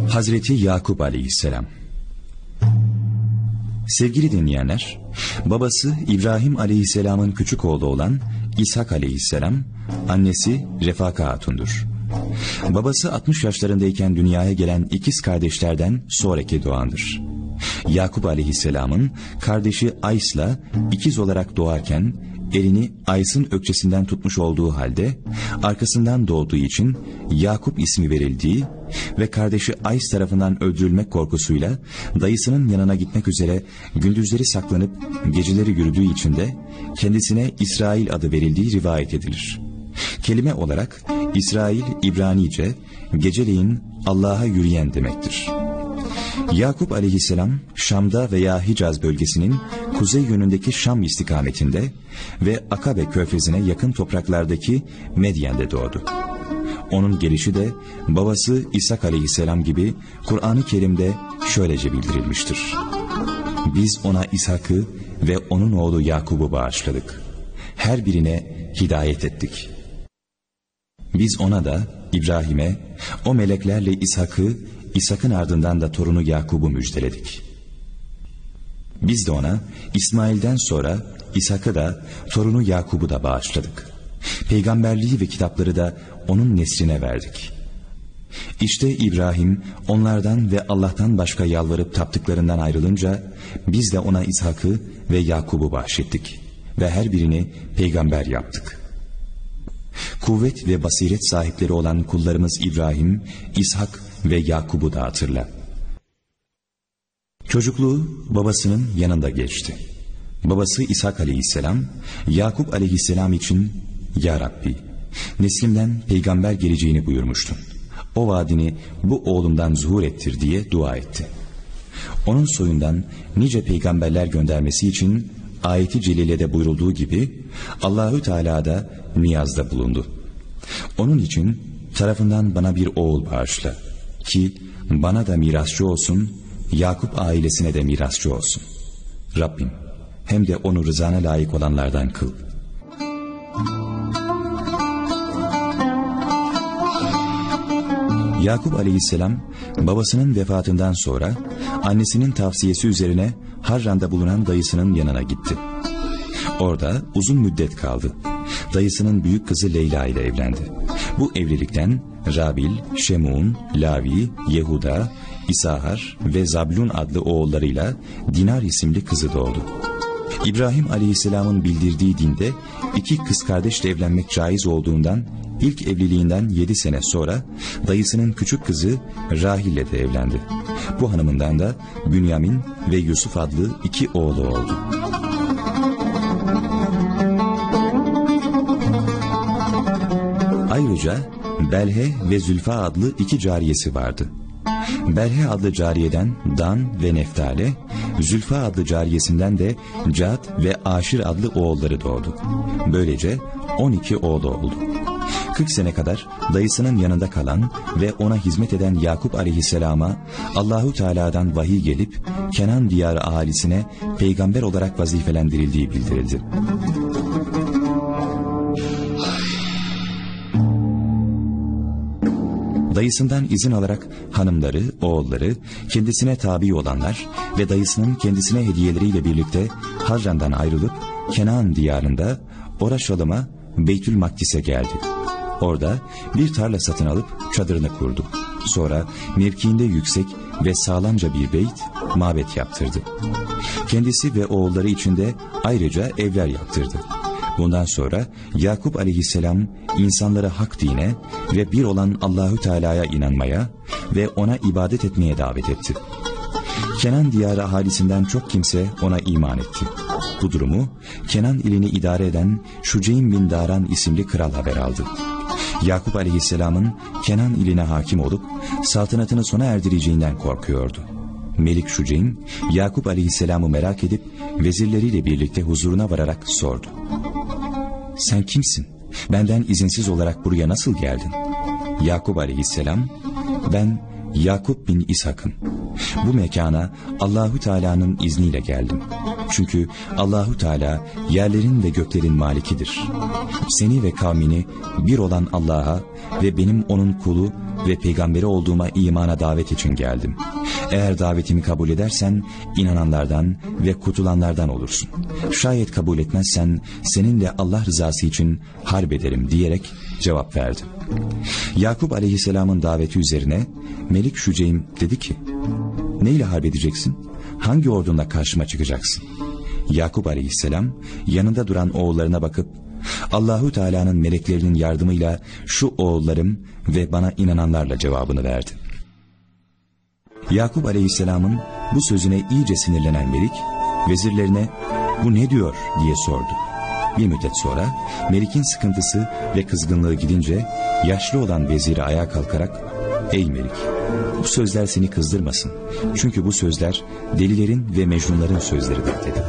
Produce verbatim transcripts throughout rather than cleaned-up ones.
Hazreti Yakup Aleyhisselam. Sevgili dinleyenler, babası İbrahim Aleyhisselam'ın küçük oğlu olan İshak Aleyhisselam, annesi Refaka Hatun'dur. Babası altmış yaşlarındayken dünyaya gelen ikiz kardeşlerden sonraki doğandır. Yakup Aleyhisselam'ın kardeşi Ays'la ikiz olarak doğarken elini Ays'ın ökçesinden tutmuş olduğu halde arkasından doğduğu için Yakup ismi verildiği ve kardeşi Ays tarafından öldürülmek korkusuyla dayısının yanına gitmek üzere gündüzleri saklanıp geceleri yürüdüğü için de kendisine İsrail adı verildiği rivayet edilir. Kelime olarak İsrail İbranice geceleyin Allah'a yürüyen demektir. Yakup Aleyhisselam Şam'da veya Hicaz bölgesinin kuzey yönündeki Şam istikametinde ve Akabe körfezine yakın topraklardaki Medyen'de doğdu. Onun gelişi de babası İshak Aleyhisselam gibi Kur'an-ı Kerim'de şöylece bildirilmiştir: Biz ona İshak'ı ve onun oğlu Yakub'u bağışladık. Her birine hidayet ettik. Biz ona da İbrahim'e o meleklerle İshak'ı, İshak'ın ardından da torunu Yakub'u müjdeledik. Biz de ona İsmail'den sonra İshak'ı da torunu Yakub'u da bağışladık. Peygamberliği ve kitapları da onun nesline verdik. İşte İbrahim onlardan ve Allah'tan başka yalvarıp taptıklarından ayrılınca biz de ona İshak'ı ve Yakub'u bahşettik ve her birini peygamber yaptık. Kuvvet ve basiret sahipleri olan kullarımız İbrahim, İshak ve Yakub'u da hatırla. Çocukluğu babasının yanında geçti. Babası İshak Aleyhisselam, Yakup Aleyhisselam için "Ya Rabbi, neslimden peygamber geleceğini buyurmuştun. O vaadini bu oğlumdan zuhur ettir" diye dua etti. Onun soyundan nice peygamberler göndermesi için ayeti celilede buyurulduğu gibi Allahü Teala da niyazda bulundu. Onun için tarafından bana bir oğul bağışla ki bana da mirasçı olsun, Yakup ailesine de mirasçı olsun. Rabbim hem de onu rızana layık olanlardan kıl. Yakup Aleyhisselam babasının vefatından sonra annesinin tavsiyesi üzerine Harran'da bulunan dayısının yanına gitti. Orada uzun müddet kaldı. Dayısının büyük kızı Leyla ile evlendi. Bu evlilikten Rabil, Şemun, Lavi, Yehuda, İsahar ve Zablun adlı oğullarıyla Dinar isimli kızı doğdu. İbrahim Aleyhisselam'ın bildirdiği dinde iki kız kardeşle evlenmek caiz olduğundan ilk evliliğinden yedi sene sonra dayısının küçük kızı Rahil ile de evlendi. Bu hanımından da Bünyamin ve Yusuf adlı iki oğlu oldu. Ayrıca Belhe ve Zülfa adlı iki cariyesi vardı. Belhe adlı cariyeden Dan ve Neftale, Zülfa adlı cariyesinden de Cad ve Aşir adlı oğulları doğdu. Böylece on iki oğlu oldu. kırk sene kadar dayısının yanında kalan ve ona hizmet eden Yakup Aleyhisselam'a Allahu Teala'dan vahiy gelip Kenan diyarı ahalisine peygamber olarak vazifelendirildiği bildirildi. Dayısından izin alarak hanımları, oğulları, kendisine tabi olanlar ve dayısının kendisine hediyeleriyle birlikte Harran'dan ayrılıp Kenan diyarında Oraşalim'a Beytül Makdis'e geldi. Orada bir tarla satın alıp çadırını kurdu. Sonra mevkiinde yüksek ve sağlamca bir beyt, mabet yaptırdı. Kendisi ve oğulları için de ayrıca evler yaptırdı. Bundan sonra Yakup Aleyhisselam insanları hak dine ve bir olan Allahü Teala'ya inanmaya ve ona ibadet etmeye davet etti. Kenan diyarı ahalisinden çok kimse ona iman etti. Bu durumu Kenan ilini idare eden Şuceym bin Daran isimli kral haber aldı. Yakup Aleyhisselam'ın Kenan iline hakim olup saltanatını sona erdireceğinden korkuyordu. Melik Şuceym, Yakup Aleyhisselam'ı merak edip vezirleriyle birlikte huzuruna vararak sordu: "Sen kimsin? Benden izinsiz olarak buraya nasıl geldin?" Yakup Aleyhisselam, "Ben Yakup bin İshak'ım. Bu mekana Allahu Teala'nın izniyle geldim. Çünkü Allahu Teala yerlerin ve göklerin malikidir. Seni ve kavmini bir olan Allah'a ve benim onun kulu ve peygamberi olduğuma imana davet için geldim. Eğer davetimi kabul edersen inananlardan ve kurtulanlardan olursun. Şayet kabul etmezsen seninle Allah rızası için harp ederim diyerek cevap verdi. Yakup Aleyhisselam'ın daveti üzerine Melik Şüceym dedi ki, neyle harp edeceksin? Hangi ordunla karşıma çıkacaksın? Yakup Aleyhisselam yanında duran oğullarına bakıp, Allahu Teala'nın meleklerinin yardımıyla şu oğullarım ve bana inananlarla cevabını verdi. Yakup Aleyhisselam'ın bu sözüne iyice sinirlenen Melik, vezirlerine bu ne diyor diye sordu. Bir müddet sonra Melik'in sıkıntısı ve kızgınlığı gidince yaşlı olan veziri ayağa kalkarak, ey Melik, bu sözler seni kızdırmasın. Çünkü bu sözler delilerin ve mecnunların sözleridir dedi.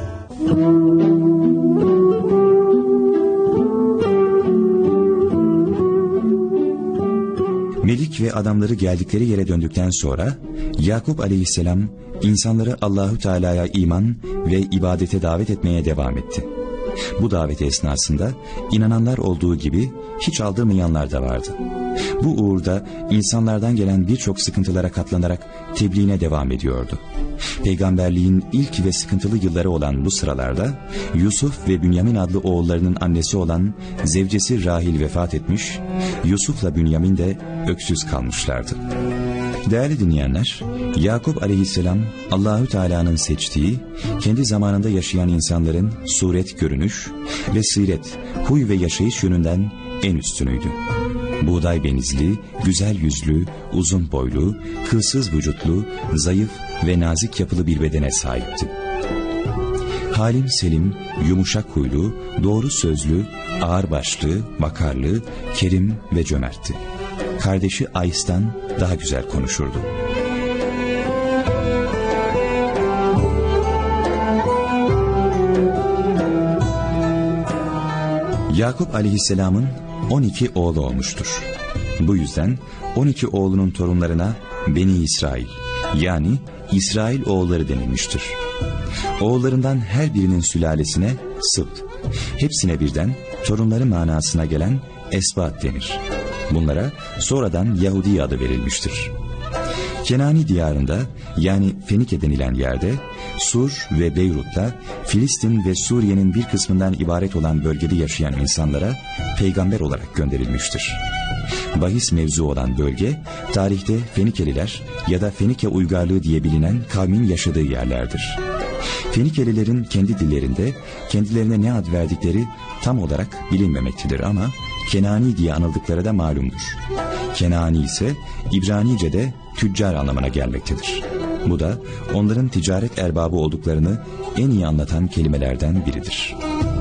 Melik ve adamları geldikleri yere döndükten sonra Yakup Aleyhisselam insanları Allahu Teala'ya iman ve ibadete davet etmeye devam etti. Bu davet esnasında inananlar olduğu gibi hiç aldırmayanlar da vardı. Bu uğurda insanlardan gelen birçok sıkıntılara katlanarak tebliğine devam ediyordu. Peygamberliğin ilk ve sıkıntılı yılları olan bu sıralarda Yusuf ve Bünyamin adlı oğullarının annesi olan zevcesi Rahil vefat etmiş, Yusuf'la Bünyamin de öksüz kalmışlardı. Değerli dinleyenler, Yakup Aleyhisselam Allahü Teala'nın seçtiği, kendi zamanında yaşayan insanların suret, görünüş ve siret, huy ve yaşayış yönünden en üstünüydü. Buğday benizli, güzel yüzlü, uzun boylu, kılsız vücutlu, zayıf ve nazik yapılı bir bedene sahipti. Halim selim, yumuşak huylu, doğru sözlü, ağırbaşlı, vakarlı, kerim ve cömertti. Kardeşi Ays'tan daha güzel konuşurdu. Yakup Aleyhisselam'ın on iki oğlu olmuştur. Bu yüzden on iki oğlunun torunlarına Beni İsrail, yani İsrail oğulları denilmiştir. Oğullarından her birinin sülalesine Sıbt, hepsine birden torunları manasına gelen Esbat denir. Bunlara sonradan Yahudi adı verilmiştir. Kenani diyarında, yani Fenike denilen yerde, Sur ve Beyrut'ta Filistin ve Suriye'nin bir kısmından ibaret olan bölgede yaşayan insanlara peygamber olarak gönderilmiştir. Bahis mevzu olan bölge, tarihte Fenikeliler ya da Fenike uygarlığı diye bilinen kavmin yaşadığı yerlerdir. Fenikelilerin kendi dillerinde kendilerine ne ad verdikleri tam olarak bilinmemektedir ama Kenani diye anıldıkları da malumdur. Kenani ise İbranice'de tüccar anlamına gelmektedir. Bu da onların ticaret erbabı olduklarını en iyi anlatan kelimelerden biridir.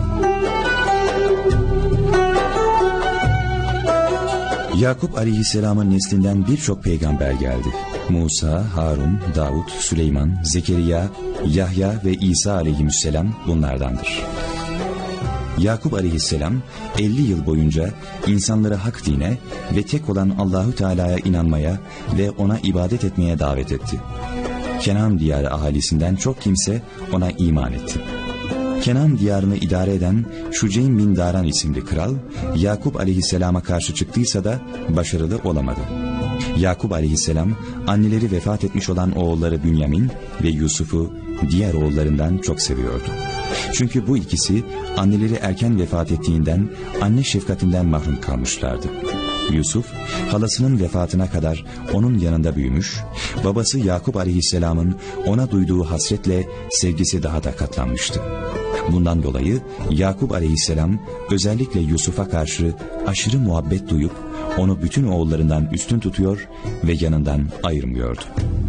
Yakup Aleyhisselam'ın neslinden birçok peygamber geldi. Musa, Harun, Davud, Süleyman, Zekeriya, Yahya ve İsa Aleyhisselam bunlardandır. Yakup Aleyhisselam elli yıl boyunca insanları hak dine ve tek olan Allahu Teala'ya inanmaya ve ona ibadet etmeye davet etti. Kenan diyarı ahalisinden çok kimse ona iman etti. Kenan diyarını idare eden Şuceym bin Daran isimli kral, Yakup Aleyhisselam'a karşı çıktıysa da başarılı olamadı. Yakup Aleyhisselam anneleri vefat etmiş olan oğulları Bünyamin ve Yusuf'u diğer oğullarından çok seviyordu. Çünkü bu ikisi anneleri erken vefat ettiğinden anne şefkatinden mahrum kalmışlardı. Yusuf, halasının vefatına kadar onun yanında büyümüş, babası Yakup Aleyhisselam'ın ona duyduğu hasretle sevgisi daha da katlanmıştı. Bundan dolayı Yakup Aleyhisselam özellikle Yusuf'a karşı aşırı muhabbet duyup onu bütün oğullarından üstün tutuyor ve yanından ayırmıyordu.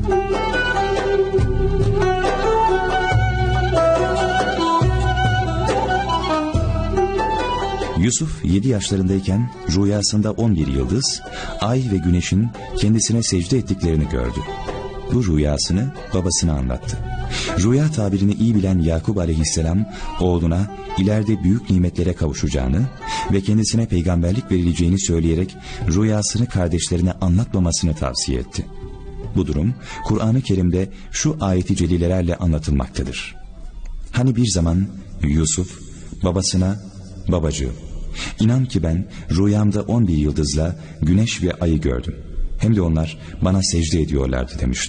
Yusuf yedi yaşlarındayken rüyasında on bir yıldız, ay ve güneşin kendisine secde ettiklerini gördü. Bu rüyasını babasına anlattı. Rüya tabirini iyi bilen Yakup Aleyhisselam oğluna ileride büyük nimetlere kavuşacağını ve kendisine peygamberlik verileceğini söyleyerek rüyasını kardeşlerine anlatmamasını tavsiye etti. Bu durum Kur'an-ı Kerim'de şu ayeti celilelerle anlatılmaktadır. Hani bir zaman Yusuf babasına, babacığım, inan ki ben rüyamda on bir yıldızla güneş ve ayı gördüm. Hem de onlar bana secde ediyorlardı demişti.